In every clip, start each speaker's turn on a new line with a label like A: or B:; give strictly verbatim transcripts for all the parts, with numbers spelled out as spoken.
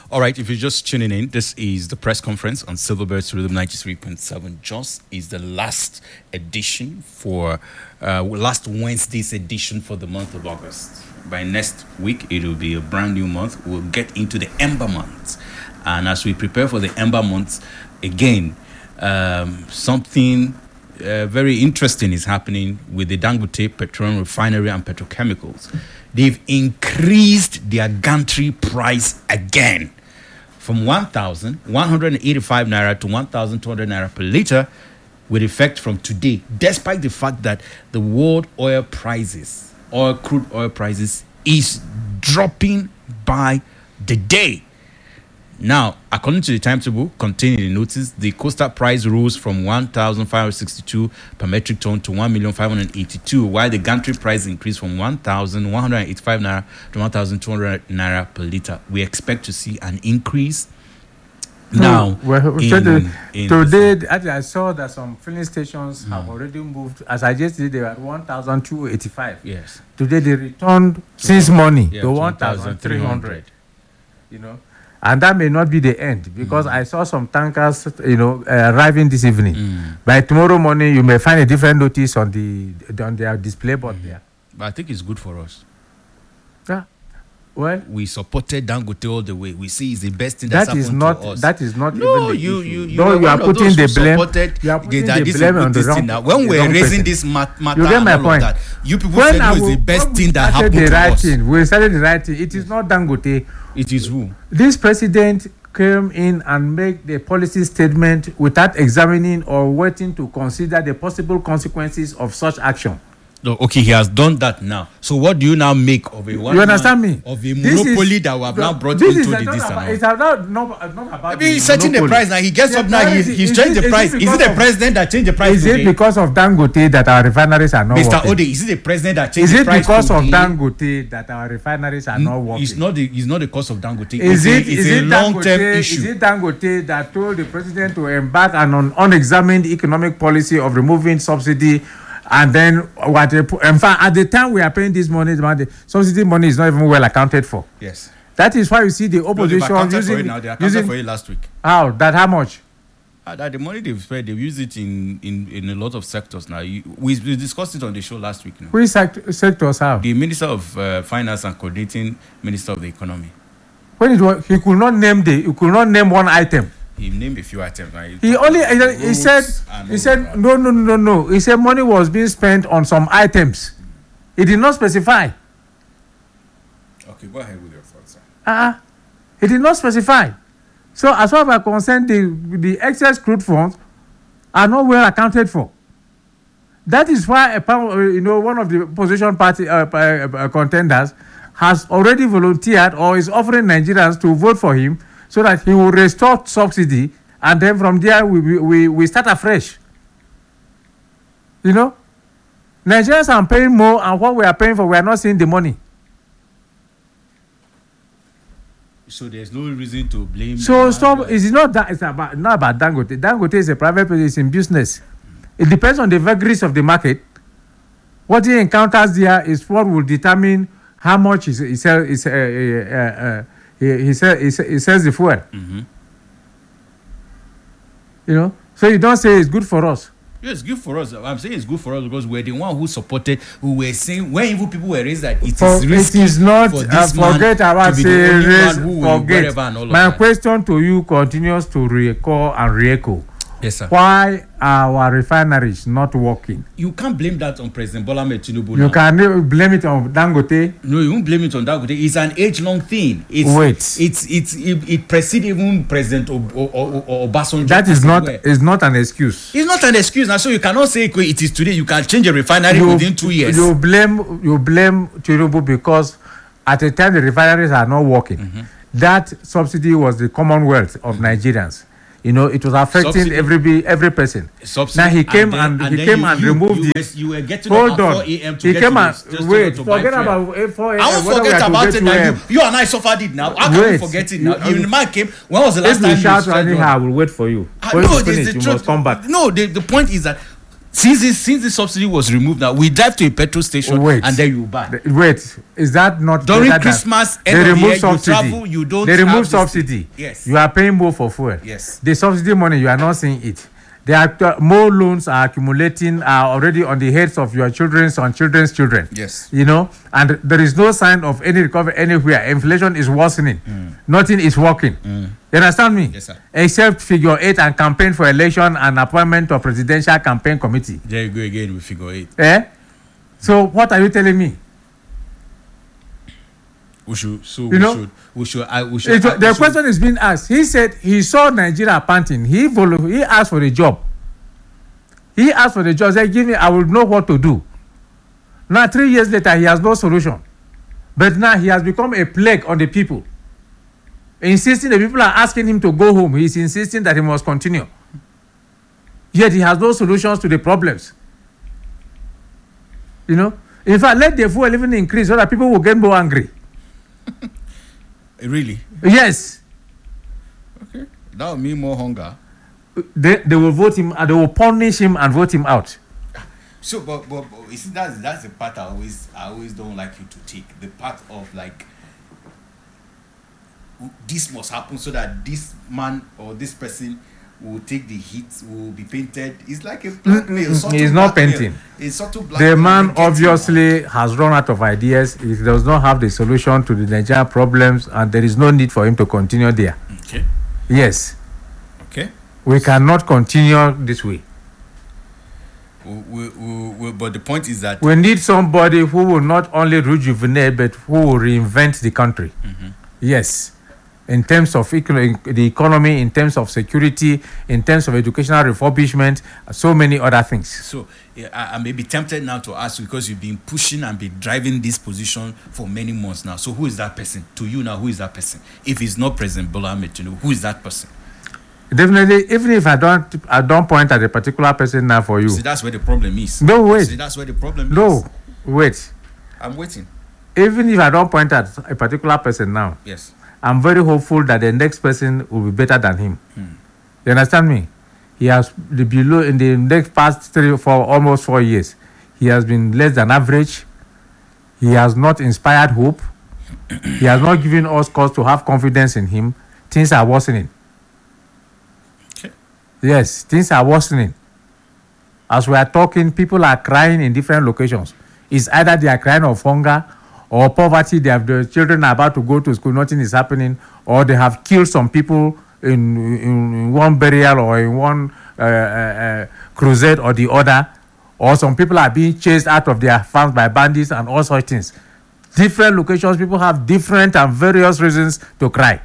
A: All right, if you're just tuning in, this is the press conference on Silverbirds Rhythm ninety-three point seven. Just is the last edition for, uh, last Wednesday's edition for the month of August. By next week, it will be a brand new month. We'll get into the Ember month. And as we prepare for the Ember month, again, um, something uh, very interesting is happening with the Dangote Petroleum Refinery and Petrochemicals. They've increased their gantry price again from one thousand one hundred eighty-five naira to one thousand two hundred naira per liter with effect from today, despite the fact that the world oil prices, oil crude oil prices, is dropping by the day. Now, according to the timetable contained in the notice, the coastal price rose from one thousand five hundred sixty-two per metric ton to one million five hundred eighty-two, while the gantry price increased from one thousand one hundred eighty-five naira to one thousand two hundred naira per liter. We expect to see an increase now.
B: No, well,
A: in,
B: the,
A: in
B: today, actually, I saw that some filling stations
A: Mm.
B: have already moved. As I just did, they were at one thousand two hundred eighty-five.
A: Yes.
B: Today, they returned since morning
A: Yeah,
B: to one thousand three hundred.
A: one thousand three hundred.
B: You know, and that may not be the end because
A: Mm.
B: I saw some tankers, you know, uh, arriving this evening.
A: Mm.
B: By tomorrow morning, you may find a different notice on the on their display board there.
A: But I think it's good for us.
B: Yeah. Well,
A: We supported Dangote all the way. We see it's the best thing that's
B: that is
A: happened
B: not
A: to us.
B: that is not
A: No,
B: even the
A: you,
B: issue.
A: you, you,
B: Though
A: were
B: you are
A: one of
B: putting
A: those
B: the
A: who
B: blame.
A: supported
B: You are putting
A: that
B: the
A: this
B: blame
A: will
B: on
A: put
B: the
A: this
B: wrong
A: thing now. When
B: the
A: we're
B: wrong
A: raising
B: person.
A: this mat- matter
B: You get
A: and
B: my
A: all
B: point.
A: of that, you people
B: When
A: said
B: I
A: no, it's
B: will-
A: the best
B: when we
A: thing that
B: started
A: happened
B: the
A: to
B: right
A: us.
B: thing, we started the right thing. It is not Dangote.
A: It is who?
B: This president came in and made the policy statement without examining or waiting to consider the possible consequences of such action.
A: No, okay, he has done that now. So what do you now make of a one
B: You understand me?
A: of a
B: This is-
A: monopoly that we have now brought
B: this
A: into
B: is
A: the
B: not
A: this
B: about,
A: and all?
B: it's not, not, not about
A: Maybe he's setting the
B: monopoly.
A: price now. He gets
B: The
A: up now.
B: price
A: He's,
B: is-
A: he's
B: is
A: changed
B: it-
A: the
B: is it
A: price. Is it
B: because
A: the
B: of-
A: president that changed the price
B: Is
A: today?
B: it because of Dangote that our refineries are not
A: Mister
B: working?
A: Ode, is it the president that changed
B: Is
A: the
B: it
A: price
B: because of
A: today?
B: Dangote that our refineries are not working?
A: It's not the it's not the cost of Dangote.
B: Is
A: it's
B: it
A: a, it's
B: is
A: a
B: it
A: long-term
B: Dangote,
A: issue.
B: is it Dangote that told the president to embark on an unexamined economic policy of removing subsidy, and then what? They put, in fact, at the time we are paying this money, the subsidy money is not even well accounted for.
A: Yes.
B: That is why you see the
A: No, they've
B: opposition
A: accounted for
B: using
A: it now. They accounted
B: using
A: for it last week.
B: how that how much?
A: Uh, that the money they've spent, they've used it in, in, in a lot of sectors now. You, we, we discussed it on the show last week now.
B: Which sect- sectors how?
A: The Minister of uh, Finance and Coordinating Minister of the Economy.
B: When it was, he could not name the he could not name one item.
A: He named a few items. Right?
B: He only he, he said he said no no no no. He said money was being spent on some items. He did not specify.
A: Okay, go ahead with your thoughts. Sir.
B: Uh-uh. He did not specify. So as far as I'm concerned, the the excess crude funds are not well accounted for. That is why a power, you know, one of the opposition party uh, uh, uh, contenders has already volunteered or is offering Nigerians to vote for him so that he will restore subsidy, and then from there we we, we, we start afresh. You know, Nigerians are paying more, and what we are paying for, we are not seeing the money.
A: So there's no reason to blame.
B: So
A: the
B: stop.
A: man.
B: It's not that. It's about not about Dangote. Dangote is a private person. It's in business. It depends on the vagaries of the market. What he encounters there is what will determine how much he he sells. Uh, uh, uh, he he, sell, he, sell, he sells the fuel.
A: Mm-hmm.
B: You know. So you don't say it's good for us.
A: Yeah, it's good for us. I'm saying it's good for us because we're the one who supported, who were saying when even people were raised that it
B: For,
A: is risky.
B: it is not.
A: for
B: Uh,
A: this man
B: forget about
A: to be the
B: say
A: only
B: race.
A: man who will
B: Forget.
A: whatever and all of
B: My
A: that.
B: question to you continues to recur and re-echo.
A: Yes, sir.
B: Why are our refineries not working?
A: You can't blame that on President Bola Ahmed Tinubu.
B: You
A: now.
B: can blame it on Dangote.
A: No, you won't blame it on Dangote. It's an age-long thing. It's,
B: Wait.
A: It's it's it, it precedes even President Ob- O- O- O- Obasanjo.
B: That is
A: as
B: not
A: well.
B: is not an excuse.
A: It's not an excuse now. So you cannot say okay, it is today. You can change a refinery
B: You,
A: within two years.
B: you blame you blame Tinubu because at the time the refineries are not working.
A: Mm-hmm.
B: That subsidy was the commonwealth of Nigerians. You know, it was affecting
A: Subsidy.
B: every be- every person.
A: Subsidy,
B: Now he came
A: then-
B: and, he
A: then
B: came
A: you,
B: and
A: you,
B: removed
A: you,
B: the.
A: were, you were getting
B: Hold
A: up at
B: on.
A: four a.m. to
B: He
A: get
B: came
A: to
B: and
A: this, just
B: wait.
A: to, to buy
B: Forget
A: fuel.
B: about eh, four a.m.
A: I won't
B: whether we
A: forget
B: are to
A: about
B: get
A: it
B: to
A: now.
B: A M.
A: You, you and I suffered it now. How can
B: Wait.
A: we forget it
B: You-
A: now? You,
B: you-
A: the man came. When was the last
B: If
A: time
B: you
A: you
B: shout
A: said
B: anyhow,
A: that?
B: I will wait for you.
A: Ah,
B: When
A: no,
B: you
A: it is
B: finish,
A: the
B: you
A: truth.
B: must come back.
A: No, the, the point is that Since this, since the subsidy was removed, now we drive to a petrol station
B: Wait.
A: and then you buy.
B: The- Wait, is that not
A: During
B: better than-
A: Christmas,
B: they
A: end of the
B: remove
A: year, you
B: subsidy.
A: travel, you don't
B: They
A: have
B: remove
A: this-
B: subsidy.
A: Yes.
B: You are paying more for fuel.
A: Yes.
B: The subsidy money, you are not seeing it. There are more loans are accumulating, are already on the heads of your children's and children's children.
A: Yes.
B: You know, and there is no sign of any recovery anywhere. Inflation is worsening. Nothing is working. You understand me?
A: Yes, sir.
B: Except figure eight and campaign for election and appointment of presidential campaign committee.
A: There you go again with figure eight.
B: Eh? So what are you telling me?
A: We should, so
B: You
A: we
B: know,
A: should, we should, I, we should.
B: It,
A: I,
B: the
A: we should-
B: question is being asked. He said he saw Nigeria panting. He volu- he asked for the job. He asked for the job. Said, "Give me, I will know what to do." Now, three years later, he has no solution. But now he has become a plague on the people. Insisting the people are asking him to go home. He is insisting that he must continue. Yet he has no solutions to the problems. You know. In fact, let the fuel even increase so that people will get more angry.
A: Really?
B: Yes.
A: Okay. That will mean more hunger.
B: They, they will vote him and they will punish him and vote him out.
A: So, but, but, but you see, that's that's the part I always I always don't like you to take. The part of like this must happen so that this man or this person will take the hit, will be painted. It's like a blackmail.
B: Mm-mm,
A: subtle
B: he's not
A: blackmail.
B: painting.
A: It's subtle blackmail.
B: The man
A: and getting
B: obviously has run out of ideas. He does not have the solution to the Nigerian problems, and there is no need for him to continue there.
A: Okay.
B: Yes,
A: Okay.
B: we cannot continue this way.
A: We, we, we, we, but the point is that
B: We need somebody who will not only rejuvenate but who will reinvent the country. Yes, in terms of econo- the economy, in terms of security, in terms of educational refurbishment, so many other things.
A: so yeah, I, I may be tempted now to ask you because you've been pushing and been driving this position for many months now. So who is that person? To you now, who is that person? If it's not President Bola Ahmed Tinubu, who is that person?
B: Definitely, even if I don't, I don't point at a particular person now for you.
A: See, that's where the problem is.
B: No, wait.
A: See, that's where the problem is.
B: No, wait.
A: I'm waiting.
B: Even if I don't point at a particular person now,
A: Yes.
B: I'm very hopeful that the next person will be better than him. You understand me? He has the below in the next past three for almost four years. He has been less than average. He has not inspired hope. He has not given us cause to have confidence in him. Things are worsening.
A: Okay.
B: Yes, things are worsening. As we are talking, people are crying in different locations. It's either they are crying of hunger or poverty. They have the children are about to go to school, nothing is happening, or they have killed some people in in, in one burial or in one uh, uh, uh, crusade or the other, or some people are being chased out of their farms by bandits and all such things. Different locations, people have different and various reasons to cry.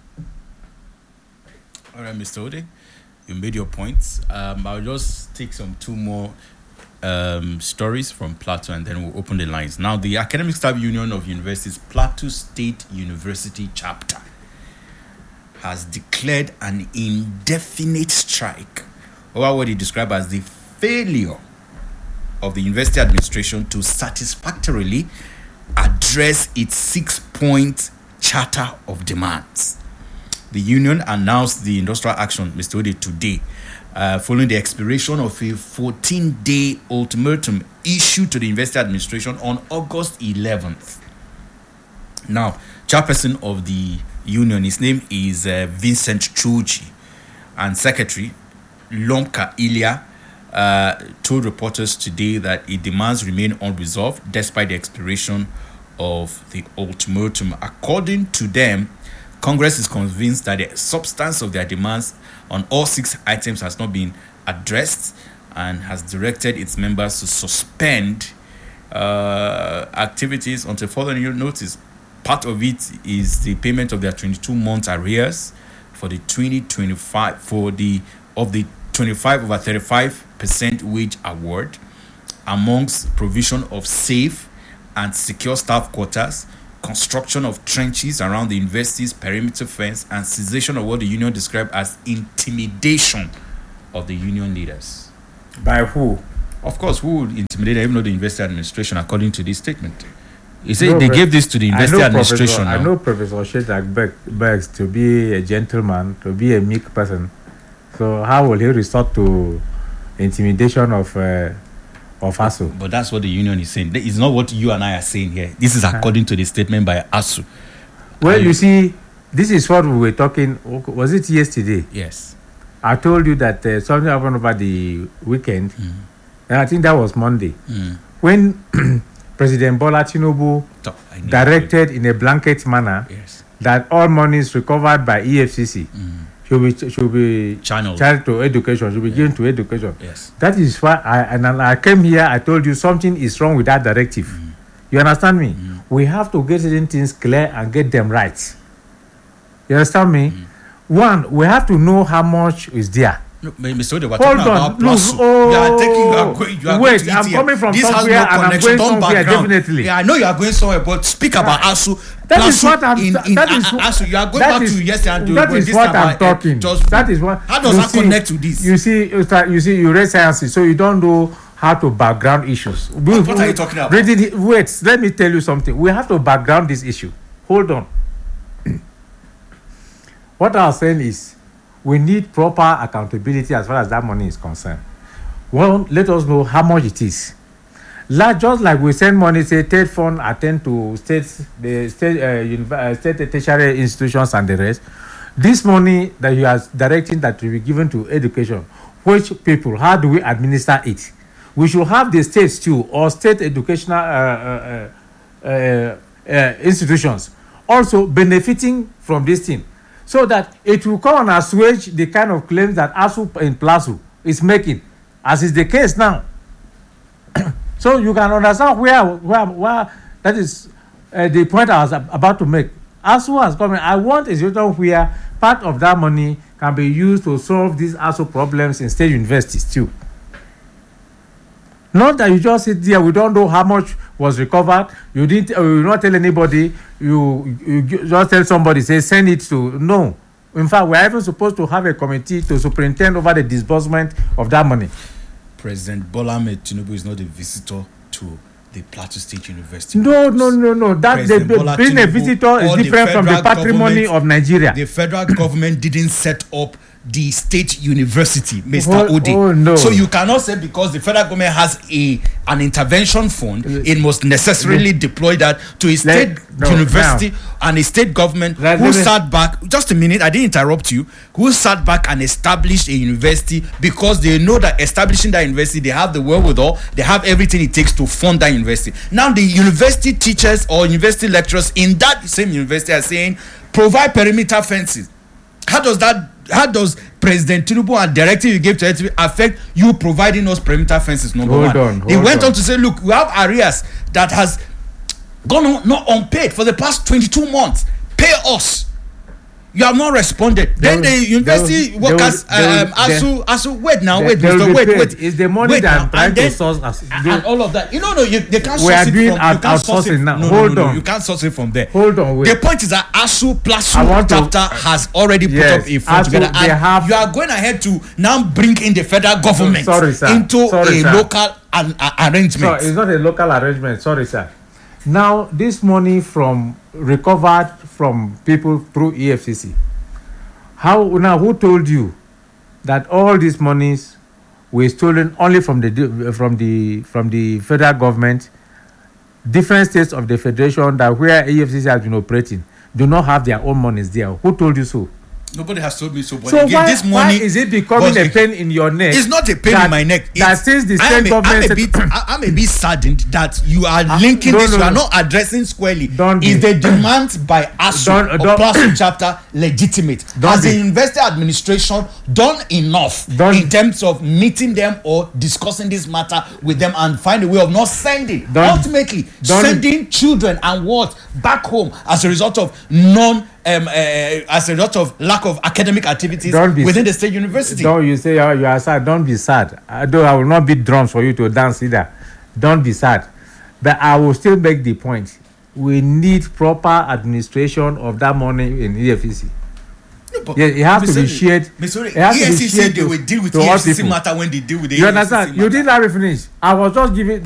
A: All right, Mister Ode, you made your points. Um, I'll just take some two more um, stories from Plateau and then we'll open the lines. Now, the Academic Staff Union of Universities, Plateau State University Chapter, has declared an indefinite strike over what he described as the failure of the university administration to satisfactorily address its six-point charter of demands. The union announced the industrial action, Mister Ode, today, uh, following the expiration of a fourteen-day ultimatum issued to the university administration on August eleventh. Now, chairperson of the union, his name is uh, Vincent Choji, and secretary Lomka Ilya uh, told reporters today that its demands remain unresolved despite the expiration of the ultimatum. According to them, Congress is convinced that the substance of their demands on all six items has not been addressed and has directed its members to suspend uh, activities until further notice. Part of it is the payment of their twenty-two month arrears for the twenty twenty-five for the of the twenty-five over thirty-five percent wage award, amongst provision of safe and secure staff quarters, construction of trenches around the university's perimeter fence, and cessation of what the union described as intimidation of the union leaders.
B: By who?
A: Of course, who would intimidate them, even though the university administration, according to this statement? He said
B: No,
A: they
B: but
A: gave this to the
B: I
A: university
B: know
A: administration.
B: Professor, I
A: now.
B: know Professor Shetak Beg, begs to be a gentleman, to be a meek person. So how will he resort to intimidation of uh, of ASU.
A: But that's what the union is saying. It's not what you and I are saying here. This is according to the statement by ASU.
B: Well, you see, this is what we were talking. Was it yesterday?
A: Yes.
B: I told you that uh, something happened over the weekend. Mm. And I think that was Monday. Mm. When President Bola Tinubu directed in a blanket manner
A: yes.
B: that all monies recovered by E F C C mm. should be should be
A: channeled
B: to education, should be yeah. given to education.
A: Yes.
B: That is why I and I came here. I told you something is wrong with that directive. Mm. You understand me? Mm. We have to get certain things clear and get them right. You understand me? Mm. One, we have to know how much is there.
A: No, Mister Ode, we're
B: Hold
A: talking
B: on.
A: about plus.
B: Look, oh,
A: you are taking, you are going, you are
B: wait,
A: going to
B: I'm coming from
A: this
B: somewhere
A: has no
B: and I'm
A: connection.
B: going
A: Don't
B: somewhere,
A: background.
B: definitely.
A: Yeah, I know you are going somewhere, but speak about ASU.
B: That is what I'm
A: in, in
B: that is,
A: ASU. You are going
B: that
A: back
B: is,
A: to yesterday and
B: that is
A: this
B: what
A: time
B: I'm
A: I,
B: talking.
A: Just,
B: that is what.
A: How does that
B: see,
A: connect to this?
B: You see, you see, you read sciences, so you don't know how to background issues.
A: What, we, what are you talking about?
B: It, wait, let me tell you something. We have to background this issue. Hold on. What I was saying is, we need proper accountability as far as that money is concerned. Well, let us know how much it is. Like, just like we send money, say, state fund attend to states, the state, uh, uh, state tertiary institutions and the rest. This money that you are directing that will be given to education, which people, how do we administer it? We should have the states too, or state educational uh, uh, uh, uh, uh, institutions also benefiting from this thing, so that it will come and assuage the kind of claims that ASU in Plasu is making, as is the case now. So you can understand where, where, where that is uh, the point I was about to make. ASU has come in. I want a situation where part of that money can be used to solve these ASU problems in state universities too. Not that you just sit there, we don't know how much was recovered. You didn't, uh, you not tell anybody. You, you just tell somebody, say send it to. No. In fact, we're even supposed to have a committee to superintend over the disbursement of that money.
A: President Bola Ahmed Tinubu is not a visitor to the Plateau State University.
B: No, no, no, no. That the, being Tinubu, a visitor is different from the patrimony of Nigeria.
A: The federal government didn't set up the state university, Mister
B: Oh,
A: Ode.
B: oh, no.
A: So you cannot say because the federal government has a an intervention fund, it must necessarily no. deploy that to a state Let, no, university now. and a state government Let, who sat back. Just a minute, I didn't interrupt you. Who sat back and established a university because they know that establishing that university, they have the wherewithal, they have everything it takes to fund that university. Now the university teachers or university lecturers in that same university are saying, provide perimeter fences. How does that? How does President Tinubu and directive you gave to L T V affect you providing us perimeter fences? Number
B: hold
A: one,
B: on, hold
A: they went on.
B: on
A: to say, look, we have arrears that has gone on not unpaid for the past twenty-two months. Pay us. You have not responded. They then will, the university will, workers, will, um, ASU, ASU, wait now, wait, Mister Wait, wait.
B: Is the money
A: wait
B: that I'm trying
A: then,
B: to source as,
A: and, and all of that? You know, no, you, they can't
B: we
A: source
B: are
A: it
B: doing
A: from.
B: Out,
A: You can't source it
B: now.
A: No,
B: Hold
A: no, no,
B: on.
A: no, you can't source it from there.
B: Hold on, wait.
A: The point is that ASU plus chapter
B: to,
A: has already put
B: yes,
A: up a fund
B: ASU,
A: together, and
B: have,
A: you are going ahead to now bring in the federal government
B: sorry, sir.
A: into
B: sorry,
A: a
B: sir.
A: local an, uh, arrangement.
B: So it's not a local arrangement. Sorry, sir. Now this money from recovered from people through E F C C. How now? Who told you that all these monies were stolen only from the from the from the federal government? Different states of the federation that where E F C C has been operating do not have their own monies there. Who told you so?
A: Nobody has told me so. But
B: so
A: again,
B: why,
A: this money
B: why is it becoming a pain in your neck?
A: It's not a pain
B: that,
A: in my neck. It's,
B: that since the state
A: I'm a,
B: government,
A: I'm a bit, I'm a bit saddened that you are
B: uh,
A: linking
B: no,
A: this.
B: no,
A: you are
B: no.
A: not addressing squarely.
B: Don't
A: is
B: be.
A: the demand by ASU
B: Don't-
A: or
B: don't-
A: Plateau chapter legitimate?
B: Don't
A: Has
B: be.
A: the university administration done enough
B: Don't-
A: in terms of meeting them or discussing this matter with them and find a way of not sending
B: Don't-
A: ultimately
B: don't-
A: sending children and what back home as a result of non. Um, uh, as a result of lack of academic activities
B: Don't
A: within
B: be-
A: the state university.
B: Don't you say oh, you are sad? Don't be sad. I do. I will not beat drums for you to dance either. Don't be sad. But I will still make the point. We need proper administration of that money in E F C C.
A: No,
B: Yeah, it has to be shared.
A: Missouri,
B: It has
A: E
B: F
A: S
B: C
A: C
B: C
A: they
B: to-
A: will deal with
B: to
A: E
B: all
A: F C C
B: people.
A: matter when they deal with the
B: You
A: E F C C
B: understand?
A: matter.
B: You didn't let me finish. I was just giving.